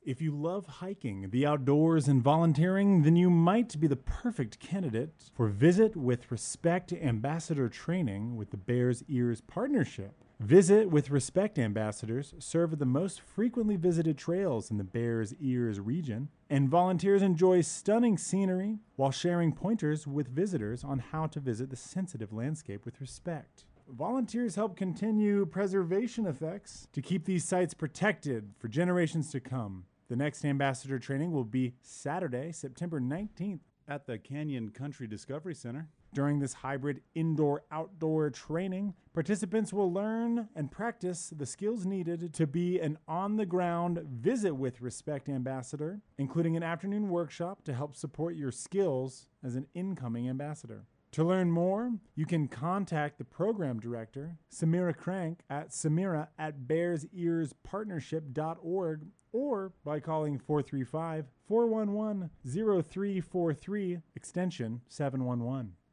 If you love hiking, the outdoors, and volunteering, then you might be the perfect candidate for Visit with Respect Ambassador training with the Bears Ears Partnership. Visit with Respect ambassadors serve the most frequently visited trails in the Bears Ears region, and volunteers enjoy stunning scenery while sharing pointers with visitors on how to visit the sensitive landscape with respect. Volunteers help continue preservation efforts to keep these sites protected for generations to come. The next ambassador training will be Saturday, September 19th at the Canyon Country Discovery Center. During this hybrid indoor-outdoor training, participants will learn and practice the skills needed to be an on-the-ground Visit with Respect ambassador, including an afternoon workshop to help support your skills as an incoming ambassador. To learn more, you can contact the program director, Samira Crank, at samira@bearsearspartnership.org or by calling 435-411-0343, extension 711.